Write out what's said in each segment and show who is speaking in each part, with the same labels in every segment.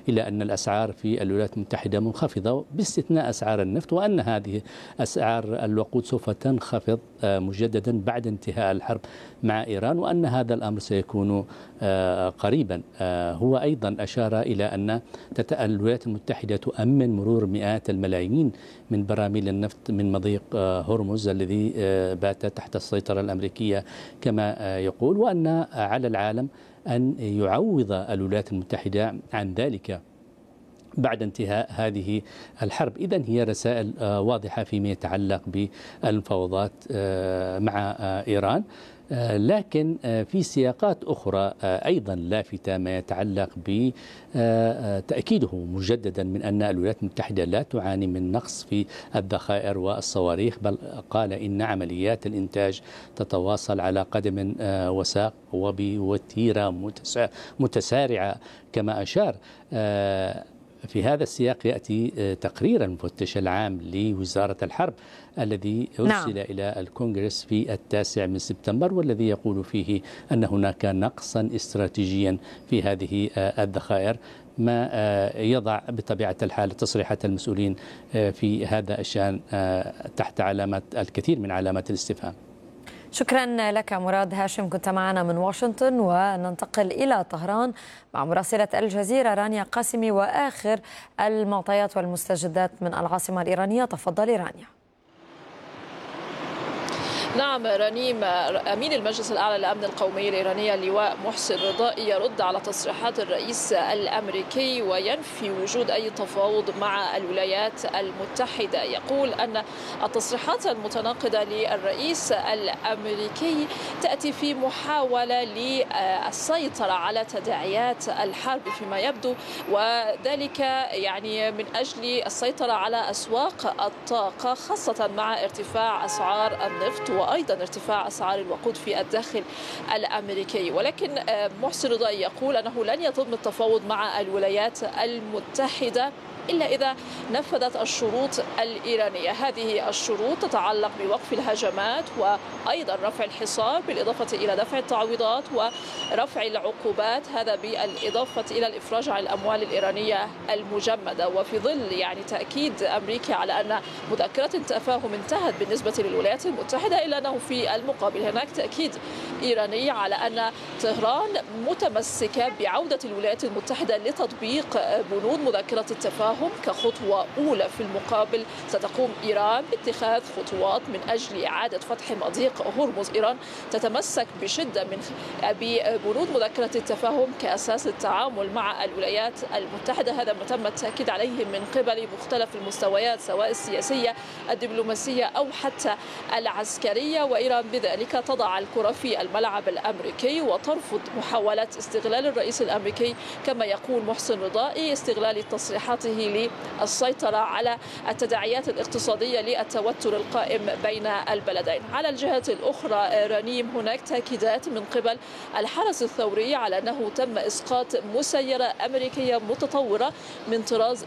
Speaker 1: إلى أن الأسعار في الولايات المتحدة منخفضة باستثناء أسعار النفط، وأن هذه أسعار الوقود سوف تنخفض مجددا بعد انتهاء الحرب مع إيران، وأن هذا الأمر سيكون قريبا. هو أيضا أشار إلى أن الولايات المتحدة تؤمن مرور مئات الملايين من براميل النفط من مضيق هرمز الذي بات تحت السيطرة الأمريكية كما يقول، وأن على العالم أن يعوض الولايات المتحدة عن ذلك بعد انتهاء هذه الحرب. إذن هي رسائل واضحة فيما يتعلق بالمفاوضات مع إيران، لكن في سياقات أخرى أيضا لافتة ما يتعلق بتأكيده مجددا من أن الولايات المتحدة لا تعاني من نقص في الذخائر والصواريخ، بل قال إن عمليات الإنتاج تتواصل على قدم وساق وبوتيرة متسارعة كما أشار. في هذا السياق يأتي تقرير المفتش العام لوزارة الحرب الذي أرسل إلى الكونغرس في 9 سبتمبر، والذي يقول فيه أن هناك نقصا استراتيجيا في هذه الذخائر، ما يضع بطبيعة الحال تصريحات المسؤولين في هذا الشأن تحت علامات الكثير من علامات الاستفهام.
Speaker 2: شكرا لك مراد هاشم، كنت معنا من واشنطن. وننتقل إلى طهران مع مراسلة الجزيرة رانيا قاسمي وآخر المعطيات والمستجدات من العاصمة الإيرانية. تفضلي رانيا.
Speaker 3: نعم رنيم، أمين المجلس الأعلى للأمن القومي الإيراني اللواء محسن رضائي يرد على تصريحات الرئيس الأمريكي وينفي وجود أي تفاوض مع الولايات المتحدة. يقول أن التصريحات المتناقضة للرئيس الأمريكي تأتي في محاولة للسيطرة على تداعيات الحرب فيما يبدو، وذلك يعني من أجل السيطرة على أسواق الطاقة، خاصة مع ارتفاع أسعار النفط وأيضا ارتفاع أسعار الوقود في الداخل الأمريكي. ولكن محسن رضائي يقول أنه لن يتم التفاوض مع الولايات المتحدة إلا إذا نفذت الشروط الإيرانية. هذه الشروط تتعلق بوقف الهجمات وأيضا رفع الحصار، بالإضافة إلى دفع التعويضات ورفع العقوبات، هذا بالإضافة إلى الإفراج عن الأموال الإيرانية المجمدة. وفي ظل يعني تأكيد أمريكا على أن مذكرة التفاهم انتهت بالنسبة للولايات المتحدة، إلا أنه في المقابل هناك تأكيد إيراني على أن طهران متمسكة بعودة الولايات المتحدة لتطبيق بنود مذكرة التفاهم كخطوة أولى. في المقابل ستقوم إيران باتخاذ خطوات من أجل إعادة فتح مضيق هرمز. إيران تتمسك بشدة ببنود مذكرة التفاهم كأساس التعامل مع الولايات المتحدة. هذا ما تم التأكيد عليه من قبل مختلف المستويات سواء السياسية الدبلوماسية أو حتى العسكرية. وإيران بذلك تضع الكرة في الملعب الأمريكي وترفض محاولة استغلال الرئيس الأمريكي كما يقول محسن رضائي، استغلال تصريحاته للسيطرة على التداعيات الاقتصادية للتوتر القائم بين البلدين. على الجهة الأخرى رنيم، هناك تأكيدات من قبل الحرس الثوري على أنه تم إسقاط مسيرة أمريكية متطورة من طراز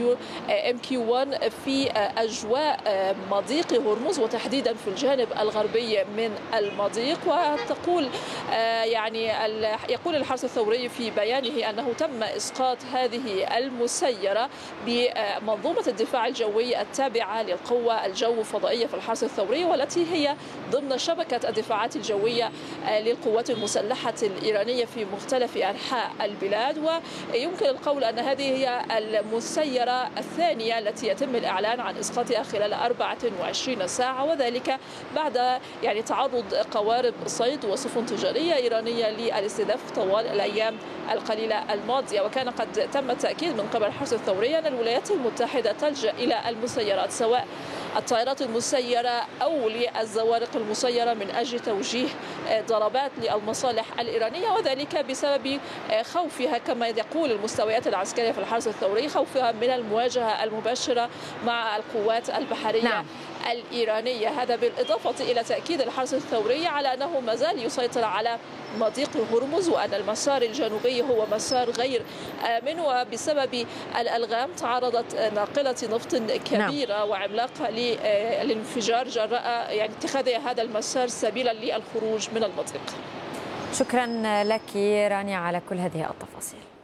Speaker 3: MQ-1 في أجواء مضيق هرمز وتحديدا في الجانب الغربي من المضيق. وتقول يقول الحرس الثوري في بيانه أنه تم إسقاط هذه المسيرة بمنظومة الدفاع الجوي التابعة للقوة الجو الفضائية في الحرس الثوري، والتي هي ضمن شبكة الدفاعات الجوية للقوات المسلحة الإيرانية في مختلف أنحاء البلاد. ويمكن القول أن هذه هي المسيرة الثانية التي يتم الإعلان عن إسقاطها خلال 24 ساعة، وذلك بعد تعرض قوارب صيد وسفن تجارية إيرانية للاستهداف طوال الأيام القليلة الماضية. وكان قد تم التأكيد من قبل الحرس الثوري أن الولايات المتحدة تلجأ إلى المسيرات سواء الطائرات المسيرة أو للزوارق المسيرة من أجل توجيه ضربات للمصالح الإيرانية، وذلك بسبب خوفها كما يقول المستويات العسكرية في الحرس الثوري، خوفها من المواجهة المباشرة مع القوات البحرية الإيرانية. هذا بالإضافة إلى تأكيد الحرس الثوري على أنه ما زال يسيطر على مضيق هرمز وأن المسار الجنوبي هو مسار غير آمن، وبسبب الألغام تعرضت ناقلة نفط كبيرة وعملاقة للانفجار جراء اتخاذها هذا المسار سبيلا للخروج من المضيق.
Speaker 2: شكرا لك رانيا على كل هذه التفاصيل.